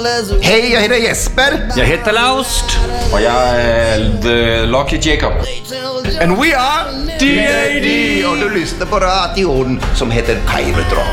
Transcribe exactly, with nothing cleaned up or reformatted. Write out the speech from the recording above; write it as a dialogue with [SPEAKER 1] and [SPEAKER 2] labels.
[SPEAKER 1] Hej, jag heter Jesper.
[SPEAKER 2] Jag heter Laust.
[SPEAKER 3] Och jag är The Lucky Jacob.
[SPEAKER 1] And we are
[SPEAKER 2] D A D.
[SPEAKER 1] Och du lyssnar på radion som heter Kairodrama.